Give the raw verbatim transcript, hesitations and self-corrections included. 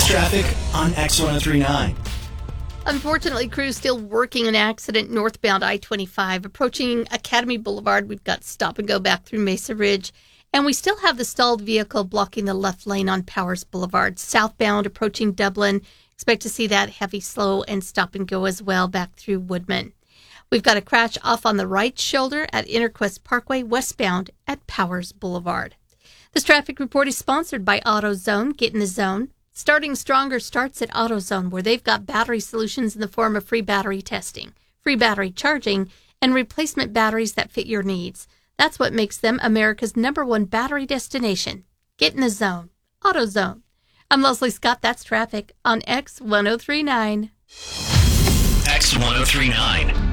News traffic on X one oh three point nine. Unfortunately, crews still working an accident northbound I twenty-five. Approaching Academy Boulevard, we've got stop and go back through Mesa Ridge. And we still have the stalled vehicle blocking the left lane on Powers Boulevard. Southbound approaching Dublin, expect to see that heavy slow and stop and go as well back through Woodman. We've got a crash off on the right shoulder at Interquest Parkway westbound at Powers Boulevard. This traffic report is sponsored by AutoZone. Get in the zone. Starting Stronger starts at AutoZone, where they've got battery solutions in the form of free battery testing, free battery charging, and replacement batteries that fit your needs. That's what makes them America's number one battery destination. Get in the zone. AutoZone. I'm Leslie Scott. That's traffic on X one oh three point nine. X one oh three point nine.